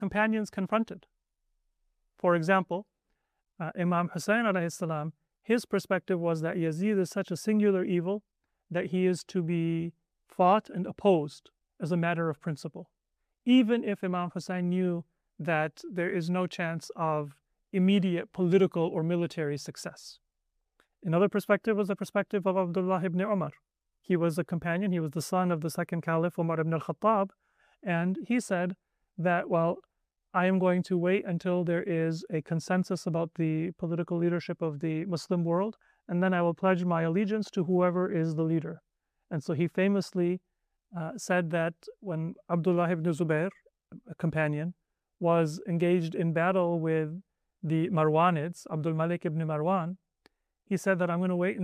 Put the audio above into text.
companions confronted. For example, Imam Hussein alayhi salam, his perspective was that Yazid is such a singular evil that he is to be fought and opposed as a matter of principle, even if Imam Hussein knew that there is no chance of immediate political or military success. Another perspective was the perspective of Abdullah ibn Umar. He was a companion, he was the son of the second caliph, Umar ibn al-Khattab, and he said that, well, I am going to wait until there is a consensus about the political leadership of the Muslim world, and then I will pledge my allegiance to whoever is the leader. And so he famously said that when Abdullah ibn Zubair, a companion, was engaged in battle with the Marwanids, Abdul Malik ibn Marwan, he said that I'm going to wait